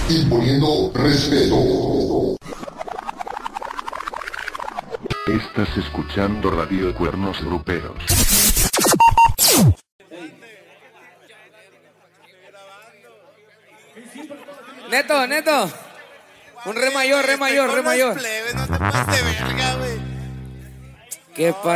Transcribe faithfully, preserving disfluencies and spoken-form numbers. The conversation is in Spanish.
imponiendo respeto. Estás escuchando Radio Cuernos Gruperos. Neto, Neto. Un re mayor, re mayor, re mayor. No te pases de verga, güey. Qué